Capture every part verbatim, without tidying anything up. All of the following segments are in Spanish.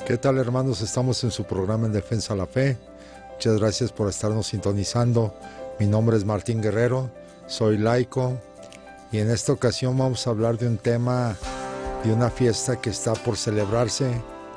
¿Qué tal, hermanos? Estamos en su programa En Defensa de la Fe. Muchas gracias por estarnos sintonizando. Mi nombre es Martín Guerrero, soy laico y en esta ocasión vamos a hablar de un tema, de una fiesta que está por celebrarse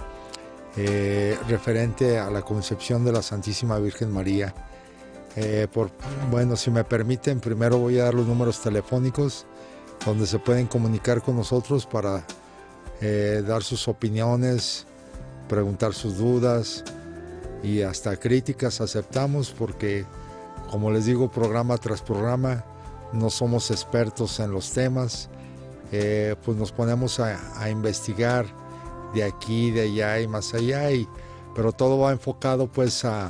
eh, referente a la concepción de la Santísima Virgen María. Eh, por, bueno, si me permiten, primero voy a dar los números telefónicos donde se pueden comunicar con nosotros para eh, dar sus opiniones, preguntar sus dudas y hasta críticas aceptamos, porque como les digo, programa tras programa no somos expertos en los temas, eh, pues nos ponemos a, a investigar de aquí, de allá y más allá, y, pero todo va enfocado pues a,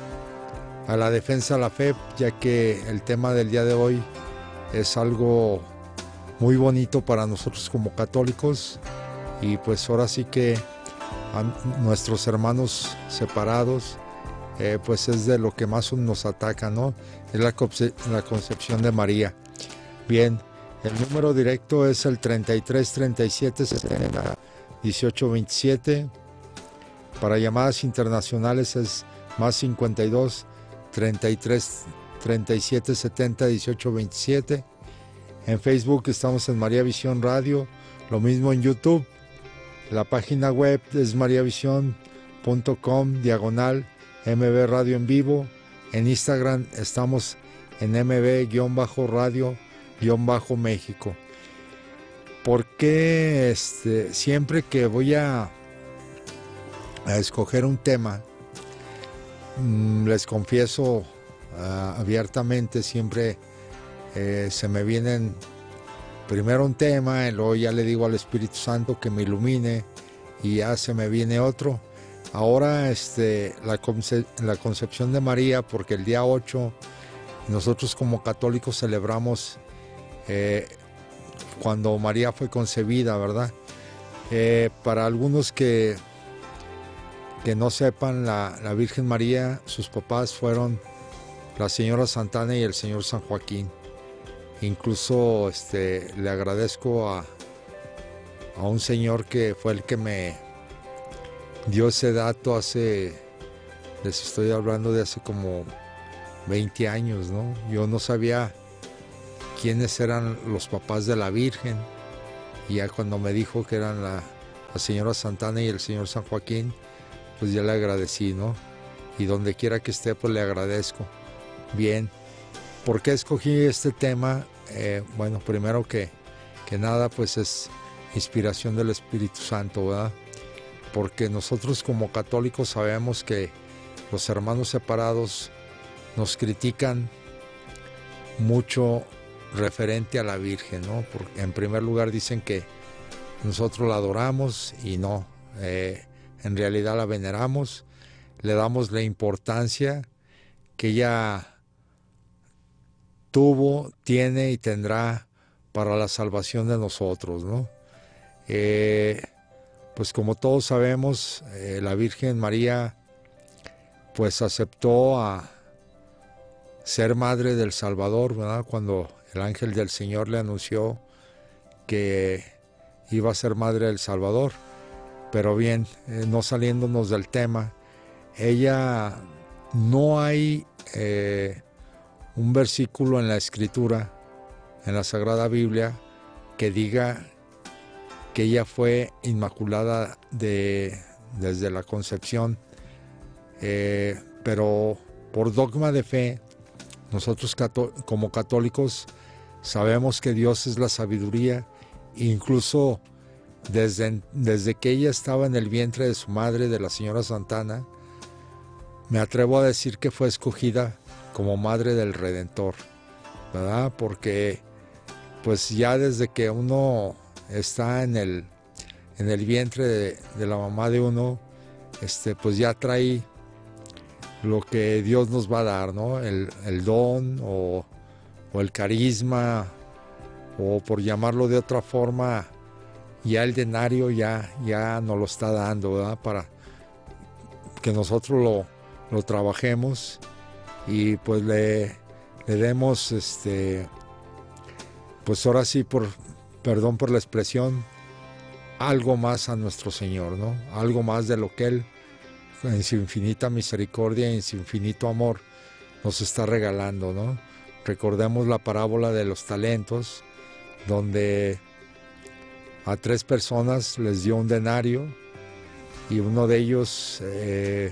a la defensa de la fe, ya que el tema del día de hoy es algo muy bonito para nosotros como católicos, y pues ahora sí que a nuestros hermanos separados, eh, pues es de lo que más nos ataca, ¿no? Es la, conce la concepción de María. Bien, el número directo es el treinta y tres, treinta y siete, setenta, dieciocho, veintisiete. Para llamadas internacionales es más cincuenta y dos, treinta y tres, treinta y siete, setenta, dieciocho, veintisiete. En Facebook estamos en María Visión Radio, lo mismo en YouTube. La página web es mariavision punto com, diagonal M B Radio en vivo. En Instagram estamos en M B-radio-México. ¿Por qué este, siempre que voy a, a escoger un tema, mmm, les confieso uh, abiertamente, siempre eh, se me vienen primero un tema, y luego ya le digo al Espíritu Santo que me ilumine y ya se me viene otro. Ahora este, la, conce la concepción de María, porque el día ocho nosotros como católicos celebramos eh, cuando María fue concebida, ¿verdad? Eh, para algunos que, que no sepan, la, la Virgen María, sus papás fueron la señora Santana y el señor San Joaquín. Incluso este, le agradezco a, a un señor que fue el que me dio ese dato hace, les estoy hablando de hace como veinte años, ¿no? Yo no sabía quiénes eran los papás de la Virgen, y ya cuando me dijo que eran la, la señora Santana y el señor San Joaquín, pues ya le agradecí, ¿no? Y donde quiera que esté, pues le agradezco. Bien. ¿Por qué escogí este tema? Eh, bueno, primero que, que nada, pues es inspiración del Espíritu Santo, ¿verdad? Porque nosotros como católicos sabemos que los hermanos separados nos critican mucho referente a la Virgen, ¿no? Porque en primer lugar dicen que nosotros la adoramos y no, eh, en realidad la veneramos, le damos la importancia que ella tuvo, tiene y tendrá para la salvación de nosotros, ¿no? Eh, pues como todos sabemos, eh, la Virgen María pues aceptó a ser madre del Salvador, ¿verdad? Cuando el ángel del Señor le anunció que iba a ser madre del Salvador. Pero bien, eh, no saliéndonos del tema, ella, no hay eh, un versículo en la Escritura, en la Sagrada Biblia, que diga que ella fue inmaculada de, desde la concepción, eh, pero por dogma de fe, nosotros cató como católicos sabemos que Dios es la sabiduría, incluso desde, desde que ella estaba en el vientre de su madre, de la señora Santana, me atrevo a decir que fue escogida como madre del Redentor, ¿verdad? Porque pues ya desde que uno está en el, en el vientre de, de la mamá de uno, este, pues ya trae lo que Dios nos va a dar, ¿no? El, el don o, o el carisma, o por llamarlo de otra forma, ya el denario ya, ya nos lo está dando, ¿verdad? Para que nosotros lo, lo trabajemos y pues le, le demos, este, pues ahora sí, por, perdón por la expresión, algo más a nuestro Señor, ¿no? Algo más de lo que Él, en su infinita misericordia y en su infinito amor, nos está regalando, ¿no? Recordemos la parábola de los talentos, donde a tres personas les dio un denario y uno de ellos eh,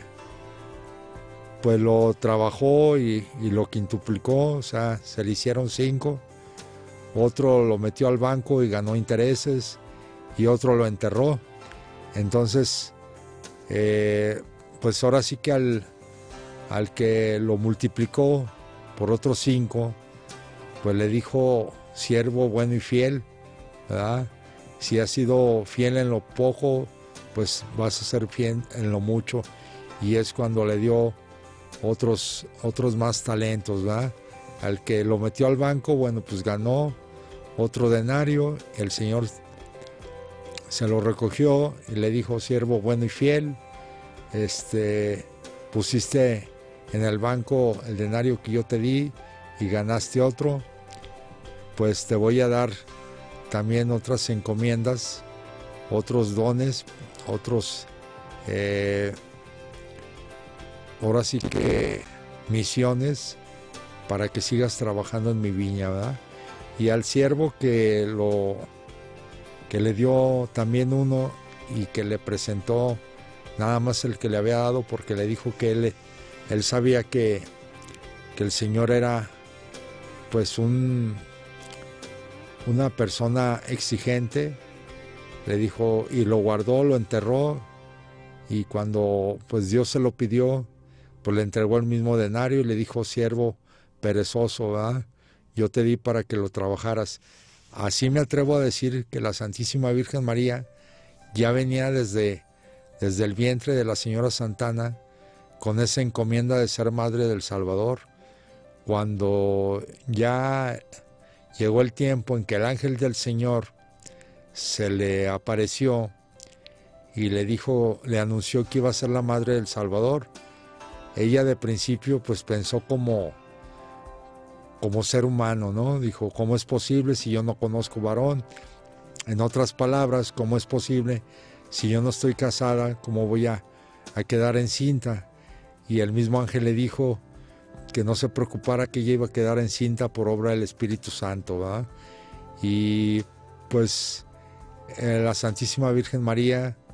pues lo trabajó y, y lo quintuplicó, o sea, se le hicieron cinco. Otro lo metió al banco y ganó intereses, y otro lo enterró. Entonces, eh, pues ahora sí que al, al que lo multiplicó por otros cinco, pues le dijo: siervo bueno y fiel, ¿verdad? Si has sido fiel en lo poco, pues vas a ser fiel en lo mucho. Y es cuando le dio otros, otros más talentos, ¿verdad? Al que lo metió al banco, bueno, pues ganó otro denario. El Señor se lo recogió y le dijo: siervo bueno y fiel, este, pusiste en el banco el denario que yo te di y ganaste otro, pues te voy a dar también otras encomiendas, otros dones, otros, eh, ahora sí que misiones, para que sigas trabajando en mi viña, ¿verdad? Y al siervo que lo que le dio también uno y que le presentó nada más el que le había dado, porque le dijo que él, él sabía que, que el Señor era pues un, una persona exigente, le dijo, y lo guardó, lo enterró, y cuando pues Dios se lo pidió, pues le entregó el mismo denario y le dijo: siervo perezoso, ¿verdad? Yo te di para que lo trabajaras. Así me atrevo a decir que la Santísima Virgen María ya venía desde, desde el vientre de la Señora Santana con esa encomienda de ser Madre del Salvador. Cuando ya llegó el tiempo en que el ángel del Señor se le apareció y le dijo, le anunció que iba a ser la Madre del Salvador, ella de principio pues pensó como, como ser humano, ¿no? Dijo: ¿cómo es posible si yo no conozco varón? En otras palabras, ¿cómo es posible si yo no estoy casada? ¿Cómo voy a, a quedar encinta? Y el mismo ángel le dijo que no se preocupara, que ella iba a quedar encinta por obra del Espíritu Santo, ¿verdad? Y pues eh, la Santísima Virgen María